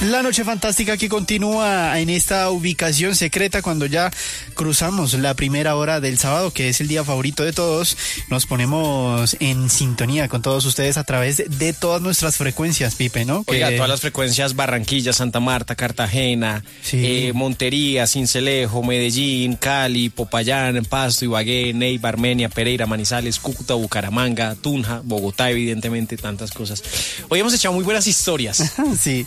La noche fantástica que continúa en esta ubicación secreta cuando ya cruzamos la primera hora del sábado, que es el día favorito de todos. Nos ponemos en sintonía con todos ustedes a través de todas nuestras frecuencias, Pipe, ¿no? Oiga, todas las frecuencias: Barranquilla, Santa Marta, Cartagena, sí. Montería, Sincelejo, Medellín, Cali, Popayán, Pasto, Ibagué, Neiva, Armenia, Pereira, Manizales, Cúcuta, Bucaramanga, Tunja, Bogotá, evidentemente, tantas cosas. Hoy hemos echado muy buenas historias. Sí.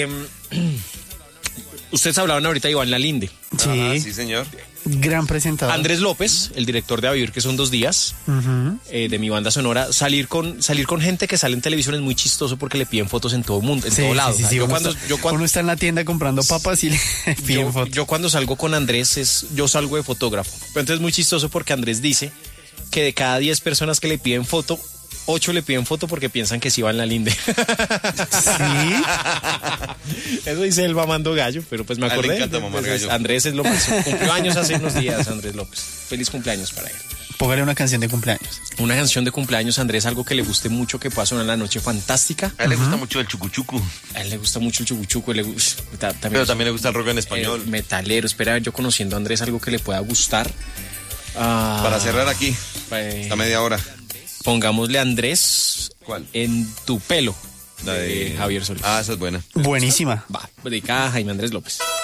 Ustedes hablaban ahorita de Iván Lalinde. Sí. Ajá, sí, señor. Gran presentador. Andrés López, el director de A Vivir, que son 2 días, de mi banda sonora. Salir con gente que sale en televisión es muy chistoso porque le piden fotos en todo mundo, en todo lado. Sí, uno está en la tienda comprando papas y le piden fotos. Yo cuando salgo con Andrés, yo salgo de fotógrafo. Pero entonces es muy chistoso porque Andrés dice que de cada 10 personas que le piden foto, 8 le piden foto porque piensan que sí va en la linde. ¿Sí? Eso dice el mamando gallo, pero pues me acordé. Le encanta mamar gallo. Andrés es lo máximo. Cumplió años hace unos días, Andrés López. Feliz cumpleaños para él. Póngale una canción de cumpleaños. Una canción de cumpleaños, Andrés, algo que le guste mucho, que pueda sonar en la noche fantástica. A él le gusta mucho el chucuchucu. A él le gusta mucho el chucuchuco. Pero también le gusta el rock en español. Metalero. Espera, yo conociendo a Andrés, algo que le pueda gustar. Para cerrar aquí, esta media hora. Pongámosle a Andrés. ¿Cuál? En tu pelo. La de Javier Solís. Ah, esa es buena. Buenísima. Va, dedicada a Jaime Andrés López.